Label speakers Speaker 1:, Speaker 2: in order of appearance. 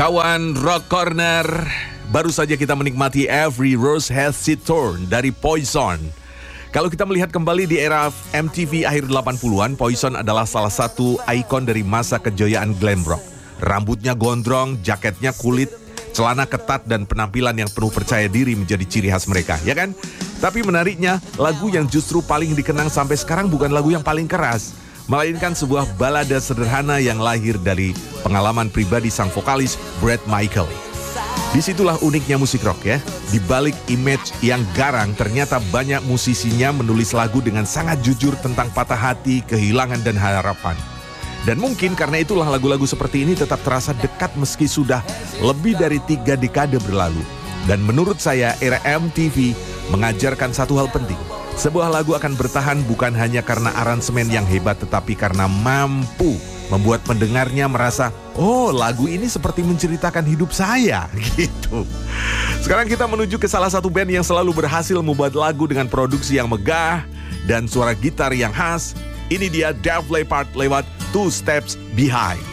Speaker 1: Kawan Rock Corner, baru saja kita menikmati Every Rose Has Its Thorn dari Poison. Kalau kita melihat kembali di era MTV akhir 80-an, Poison adalah salah satu ikon dari masa kejayaan glam rock. Rambutnya gondrong, jaketnya kulit, celana ketat dan penampilan yang penuh percaya diri menjadi ciri khas mereka, ya kan? Tapi menariknya, lagu yang justru paling dikenang sampai sekarang bukan lagu yang paling keras, melainkan sebuah balada sederhana yang lahir dari pengalaman pribadi sang vokalis Bret Michael. Disitulah uniknya musik rock ya. Di balik image yang garang, ternyata banyak musisinya menulis lagu dengan sangat jujur tentang patah hati, kehilangan dan harapan. Dan mungkin karena itulah lagu-lagu seperti ini tetap terasa dekat meski sudah lebih dari 3 dekade berlalu. Dan menurut saya era MTV mengajarkan satu hal penting. Sebuah lagu akan bertahan bukan hanya karena aransemen yang hebat, tetapi karena mampu membuat pendengarnya merasa, oh lagu ini seperti menceritakan hidup saya, gitu. Sekarang kita menuju ke salah satu band yang selalu berhasil membuat lagu dengan produksi yang megah dan suara gitar yang khas. Ini dia Def Leppard lewat Two Steps Behind.